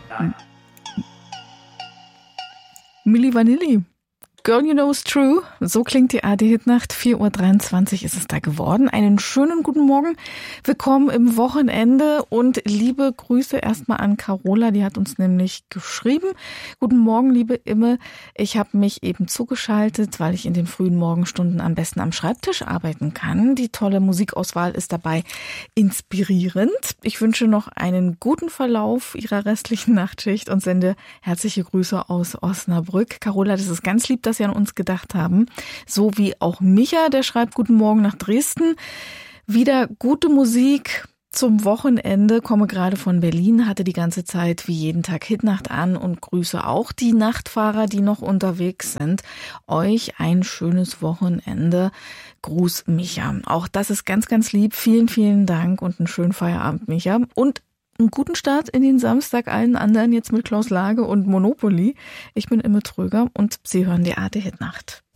Milli Vanilli. Girl, you know it's true. So klingt die ARD-Hitnacht. 4:23 Uhr ist es da geworden. Einen schönen guten Morgen. Willkommen im Wochenende und liebe Grüße erstmal an Carola. Die hat uns nämlich geschrieben. Guten Morgen, liebe Imme. Ich habe mich eben zugeschaltet, weil ich in den frühen Morgenstunden am besten am Schreibtisch arbeiten kann. Die tolle Musikauswahl ist dabei inspirierend. Ich wünsche noch einen guten Verlauf Ihrer restlichen Nachtschicht und sende herzliche Grüße aus Osnabrück. Carola, das ist ganz lieb, dass Sie an uns gedacht haben. So wie auch Micha, der schreibt Guten Morgen nach Dresden. Wieder gute Musik zum Wochenende. Komme gerade von Berlin, hatte die ganze Zeit wie jeden Tag Hitnacht an und grüße auch die Nachtfahrer, die noch unterwegs sind. Euch ein schönes Wochenende. Gruß Micha. Auch das ist ganz, ganz lieb. Vielen, vielen Dank und einen schönen Feierabend, Micha. Und einen guten Start in den Samstag allen anderen jetzt mit Klaus Lage und Monopoly. Ich bin Imme Tröger und Sie hören die ARD Hitnacht.